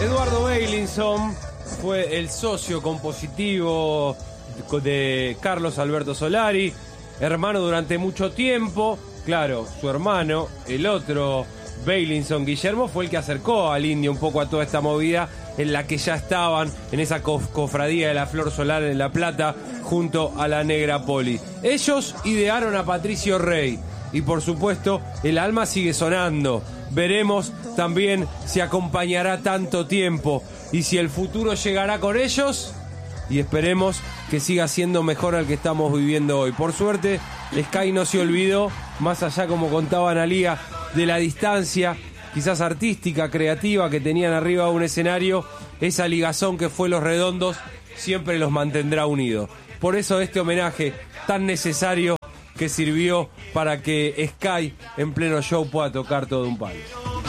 Eduardo Beilinson fue el socio compositivo de Carlos Alberto Solari, hermano durante mucho tiempo. Claro, su hermano, el otro Beilinson, Guillermo, fue el que acercó al Indio un poco a toda esta movida en la que ya estaban en esa cofradía de la Flor Solar en La Plata junto a la Negra Poli. Ellos idearon a Patricio Rey y por supuesto el alma sigue sonando. Veremos también si acompañará tanto tiempo y si el futuro llegará con ellos, y esperemos que siga siendo mejor al que estamos viviendo hoy. Por suerte, Sky no se olvidó, más allá, como contaba Analía, de la distancia, quizás artística, creativa, que tenían arriba de un escenario. Esa ligazón que fue Los Redondos siempre los mantendrá unidos. Por eso este homenaje tan necesario que sirvió para que Sky en pleno show pueda tocar todo un palo.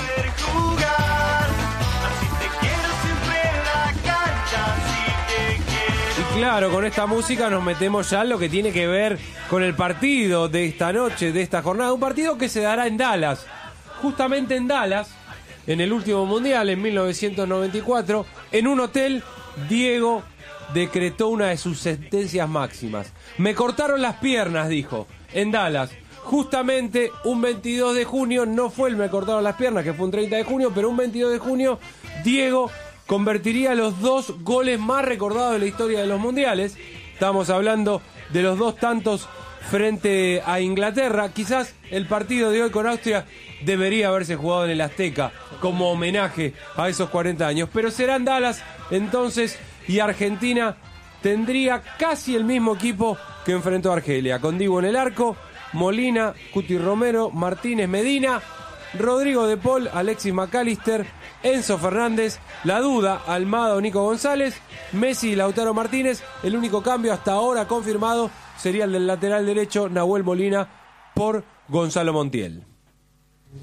Y claro, con esta música nos metemos ya en lo que tiene que ver con el partido de esta noche, de esta jornada. Un partido que se dará en Dallas, justamente en Dallas, en el último mundial, en 1994, en un hotel. Diego decretó una de sus sentencias máximas. Me cortaron las piernas, dijo, en Dallas. Justamente un 22 de junio, no fue el me cortaron las piernas, que fue un 30 de junio, pero un 22 de junio, Diego convertiría los 2 goles más recordados de la historia de los mundiales. Estamos hablando de los 2 tantos frente a Inglaterra. Quizás el partido de hoy con Austria debería haberse jugado en el Azteca como homenaje a esos 40 años, pero será en Dallas entonces, y Argentina tendría casi el mismo equipo que enfrentó a Argelia, con Dibu en el arco, Molina, Cuti Romero, Martínez, Medina, Rodrigo de Paul, Alexis McAllister, Enzo Fernández, la duda, Almada o Nico González, Messi y Lautaro Martínez. El único cambio hasta ahora confirmado sería el del lateral derecho, Nahuel Molina, por Gonzalo Montiel.